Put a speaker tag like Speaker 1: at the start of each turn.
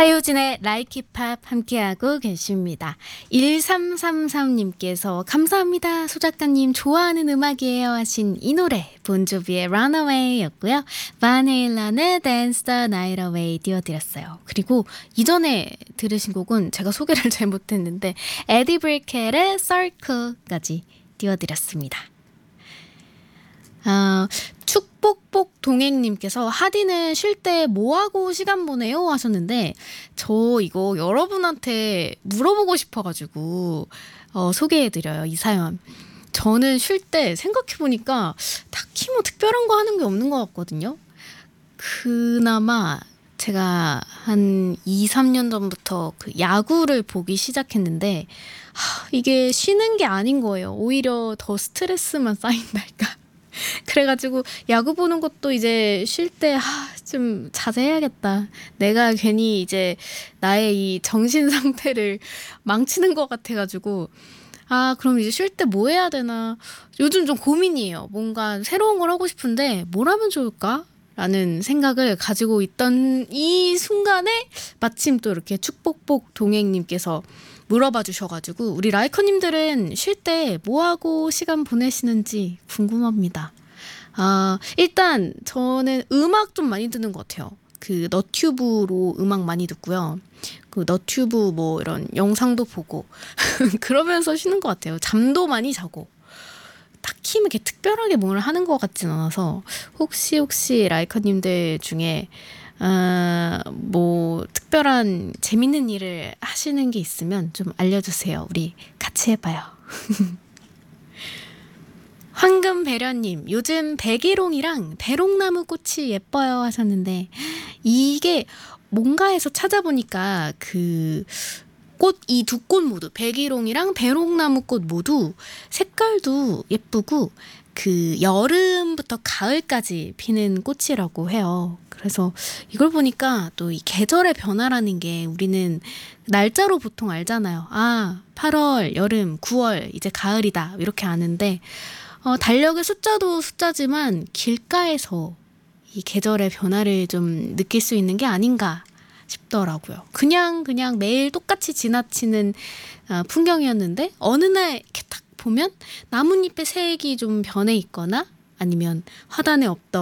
Speaker 1: 하효진의 라이키팝 함께하고 계십니다. 1333님께서 감사합니다. 소작가님 좋아하는 음악이에요 하신 이 노래 본조비의 Runaway였고요. 바닐라의 Dance the Night Away 띄워드렸어요. 그리고 이전에 들으신 곡은 제가 소개를 잘 못했는데 에디 브리켓의 Circle까지 띄워드렸습니다. 축복복 동행님께서 하디는 쉴 때 뭐하고 시간 보내요? 하셨는데 저 이거 여러분한테 물어보고 싶어가지고 소개해드려요. 이 사연. 저는 쉴 때 생각해보니까 딱히 뭐 특별한 거 하는 게 없는 것 같거든요. 그나마 제가 한 2, 3년 전부터 그 야구를 보기 시작했는데 이게 쉬는 게 아닌 거예요. 오히려 더 스트레스만 쌓인달까. 그래가지고 야구 보는 것도 이제 쉴 때 좀 자제해야겠다. 내가 괜히 이제 나의 이 정신 상태를 망치는 것 같아가지고 그럼 이제 쉴 때 뭐 해야 되나. 요즘 좀 고민이에요. 뭔가 새로운 걸 하고 싶은데 뭘 하면 좋을까? 라는 생각을 가지고 있던 이 순간에 마침 또 이렇게 축복복 동행님께서 물어봐 주셔가지고 우리 라이커님들은 쉴 때 뭐하고 시간 보내시는지 궁금합니다. 일단 저는 음악 좀 많이 듣는 것 같아요. 그 너튜브로 음악 많이 듣고요. 그 너튜브 뭐 이런 영상도 보고 그러면서 쉬는 것 같아요. 잠도 많이 자고. 딱히 이렇게 특별하게 뭘 하는 것 같진 않아서 혹시 라이커님들 중에 뭐 특별한 재밌는 일을 하시는 게 있으면 좀 알려주세요. 우리 같이 해봐요. 황금배련님, 요즘 백일홍이랑 배롱나무 꽃이 예뻐요 하셨는데 이게 뭔가에서 찾아보니까 그 꽃, 이 두 꽃 모두 백일홍이랑 배롱나무꽃 모두 색깔도 예쁘고 그 여름부터 가을까지 피는 꽃이라고 해요. 그래서 이걸 보니까 또 이 계절의 변화라는 게 우리는 날짜로 보통 알잖아요. 8월, 여름, 9월, 이제 가을이다 이렇게 아는데 달력의 숫자도 숫자지만 길가에서 이 계절의 변화를 좀 느낄 수 있는 게 아닌가 싶더라고요. 그냥 매일 똑같이 지나치는 풍경이었는데 어느 날 이렇게 딱 보면 나뭇잎의 색이 좀 변해 있거나 아니면 화단에 없던